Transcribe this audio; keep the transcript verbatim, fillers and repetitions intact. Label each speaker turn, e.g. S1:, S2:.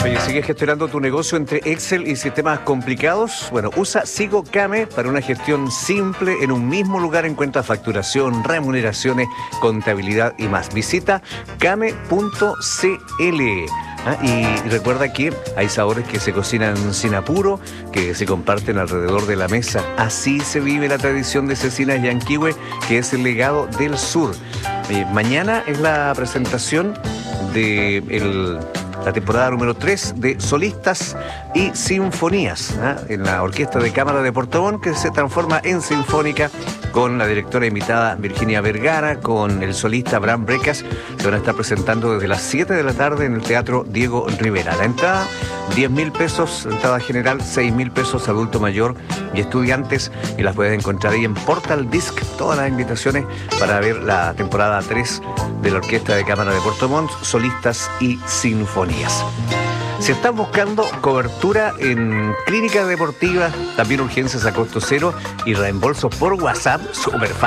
S1: Oye, ¿sigues gestionando tu negocio entre Excel y sistemas complicados? Bueno, usa SigoCame para una gestión simple. En un mismo lugar encuentras facturación, remuneraciones, contabilidad y más. Visita came punto cl. ¿Ah? Y recuerda que hay sabores que se cocinan sin apuro, que se comparten alrededor de la mesa. Así se vive la tradición de Cecinas Yanquihue, que es el legado del sur. Eh, mañana es la presentación de el, la temporada número tres de Solistas y Sinfonías, ¿ah? En la Orquesta de Cámara de Puerto Montt, que se transforma en sinfónica, con la directora invitada Virginia Vergara, con el solista Abraham Brecas. Se van a estar presentando desde las siete de la tarde en el Teatro Diego Rivera. La entrada, diez mil pesos, entrada general, seis mil pesos, adulto mayor y estudiantes, y las puedes encontrar ahí en Portal Disc, todas las invitaciones para ver la temporada tres de la Orquesta de Cámara de Puerto Montt, Solistas y Sinfonías. Si estás buscando cobertura en clínicas deportivas, también urgencias a costo cero y reembolsos por WhatsApp, súper fácil.